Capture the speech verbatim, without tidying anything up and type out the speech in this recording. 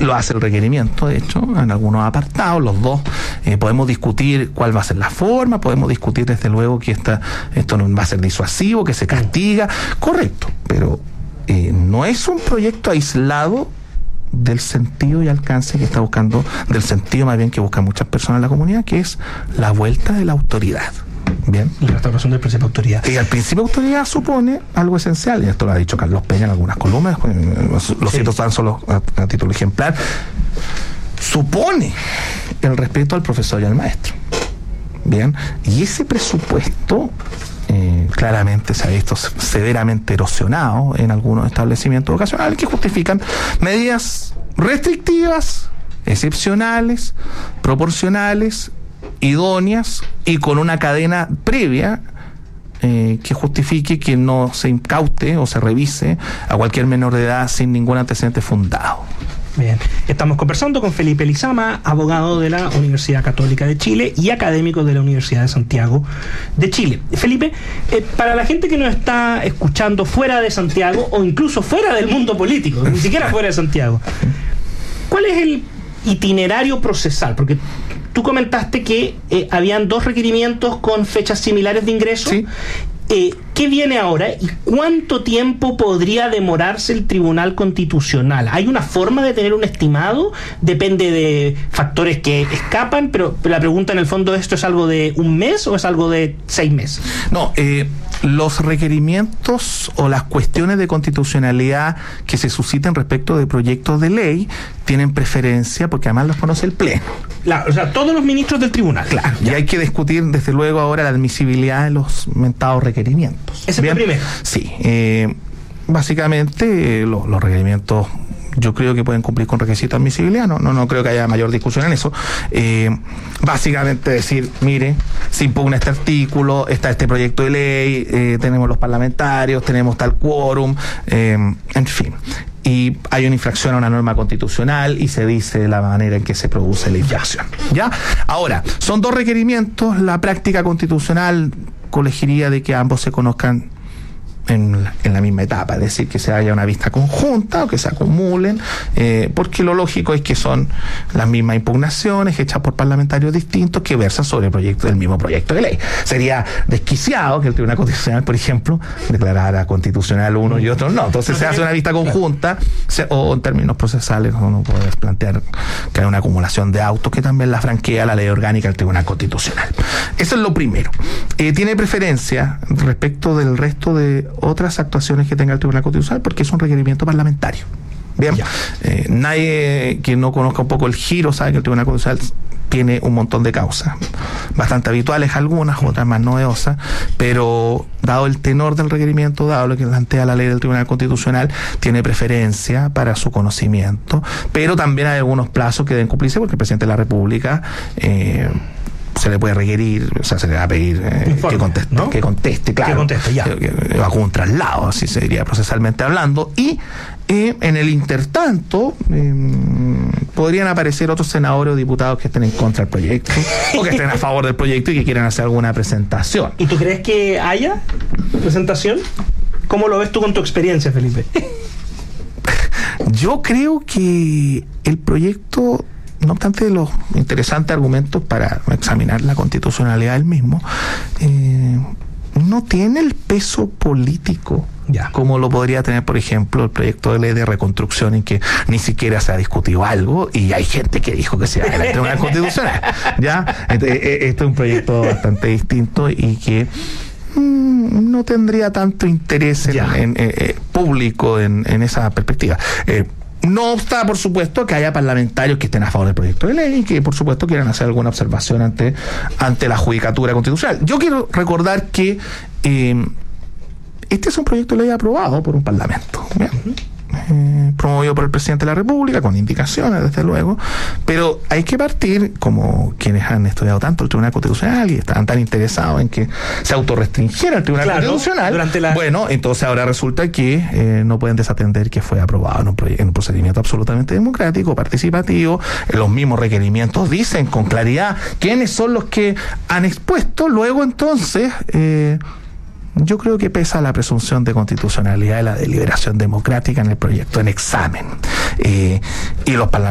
lo hace el requerimiento, de hecho, en algunos apartados, los dos. Eh, podemos discutir cuál va a ser la forma, podemos discutir desde luego que esta, esto no va a ser disuasivo, que se castiga, correcto, pero eh, no es un proyecto aislado del sentido y alcance que está buscando, del sentido más bien que buscan muchas personas en la comunidad, que es la vuelta de la autoridad. Bien. La restauración del principio de autoridad. Y el principio de autoridad supone algo esencial, y esto lo ha dicho Carlos Peña en algunas columnas, los sí. cito tan solo a, a título ejemplar, supone el respeto al profesor y al maestro. Bien, y ese presupuesto eh, claramente se ha visto severamente erosionado en algunos establecimientos educacionales que justifican medidas restrictivas, excepcionales, proporcionales, idóneas y con una cadena previa eh, que justifique que no se incaute o se revise a cualquier menor de edad sin ningún antecedente fundado. Bien, estamos conversando con Felipe Lizama, abogado de la Universidad Católica de Chile y académico de la Universidad de Santiago de Chile. Felipe, eh, para la gente que nos está escuchando fuera de Santiago o incluso fuera del mundo político, ni siquiera fuera de Santiago, ¿cuál es el itinerario procesal? Porque tú comentaste que eh, habían dos requerimientos con fechas similares de ingreso. Sí. Eh, ¿Qué viene ahora y cuánto tiempo podría demorarse el Tribunal Constitucional? ¿Hay una forma de tener un estimado? ¿Depende de factores que escapan? Pero la pregunta en el fondo, ¿esto es algo de un mes o es algo de seis meses? No, eh, los requerimientos o las cuestiones de constitucionalidad que se susciten respecto de proyectos de ley tienen preferencia porque además los conoce el Pleno. La, o sea, todos los ministros del tribunal. Claro, y hay que discutir desde luego ahora la admisibilidad de los mentados requerimientos. ¿Ese es el primero? Sí. Eh, básicamente, eh, lo, los requerimientos yo creo que pueden cumplir con requisitos de admisibilidad, no, no, no creo que haya mayor discusión en eso. Eh, básicamente decir, mire, se impugna este artículo, está este proyecto de ley, eh, tenemos los parlamentarios, tenemos tal quórum, eh, en fin. Y hay una infracción a una norma constitucional y se dice la manera en que se produce la infracción. ¿Ya? Ahora, son dos requerimientos, la práctica constitucional colegiría de que ambos se conozcan en, en la misma etapa, es decir, que se haya una vista conjunta o que se acumulen, eh, porque lo lógico es que son las mismas impugnaciones hechas por parlamentarios distintos que versan sobre el proyecto del mismo proyecto de ley. Sería desquiciado que el Tribunal Constitucional, por ejemplo, declarara constitucional uno y otro no. Entonces se hace una vista conjunta, se, o en términos procesales uno puede plantear que hay una acumulación de autos que también la franquea la ley orgánica del Tribunal Constitucional. Eso es lo primero. Eh, tiene preferencia respecto del resto de otras actuaciones que tenga el Tribunal Constitucional porque es un requerimiento parlamentario. Bien, eh, nadie que no conozca un poco el giro sabe que el Tribunal Constitucional tiene un montón de causas, bastante habituales algunas, otras más novedosas, pero dado el tenor del requerimiento, dado lo que plantea la ley del Tribunal Constitucional, tiene preferencia para su conocimiento, pero también hay algunos plazos que deben cumplirse porque el presidente de la República eh, se le puede requerir, o sea, se le va a pedir eh, Informe, que conteste, ¿no? que conteste, claro, que conteste, ya. Que, que va con un traslado, así se diría procesalmente hablando, y eh, en el intertanto eh, podrían aparecer otros senadores o diputados que estén en contra del proyecto o que estén a favor del proyecto y que quieran hacer alguna presentación. ¿Y tú crees que haya presentación? ¿Cómo lo ves tú con tu experiencia, Felipe? Yo creo que el proyecto, no obstante los interesantes argumentos para examinar la constitucionalidad del mismo, eh, no tiene el peso político ya, como lo podría tener, por ejemplo, el proyecto de ley de reconstrucción, en que ni siquiera se ha discutido algo y hay gente que dijo que se va a la Tribunal Constitucional. ¿Ya? Este es un proyecto bastante distinto y que mmm, no tendría tanto interés en, en, en, eh, público en, en esa perspectiva. Eh, No obsta, por supuesto, que haya parlamentarios que estén a favor del proyecto de ley y que, por supuesto, quieran hacer alguna observación ante, ante la judicatura constitucional. Yo quiero recordar que eh, este es un proyecto de ley aprobado por un parlamento, ¿bien? Eh, promovido por el presidente de la República, con indicaciones, desde luego, pero hay que partir, como quienes han estudiado tanto el Tribunal Constitucional y están tan interesados en que se autorrestringiera el Tribunal claro, Constitucional, la... bueno, entonces ahora resulta que eh, no pueden desatender que fue aprobado en un, en un procedimiento absolutamente democrático, participativo. Los mismos requerimientos dicen con claridad quiénes son los que han expuesto. Luego entonces eh, yo creo que pesa la presunción de constitucionalidad de la deliberación democrática en el proyecto en examen. Eh, y los parlamentarios